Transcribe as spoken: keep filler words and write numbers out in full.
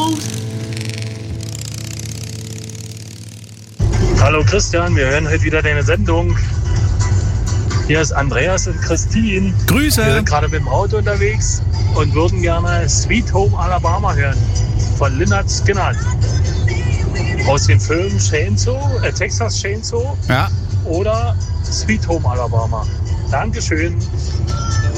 Hallo Christian, wir hören heute wieder deine Sendung. Hier ist Andreas und Christine. Grüße. Wir sind gerade mit dem Auto unterwegs und würden gerne Sweet Home Alabama hören von Lynyrd Skynyrd. Aus den Filmen Chainsaw, äh, Texas Chainsaw Ja. oder Sweet Home Alabama. Dankeschön.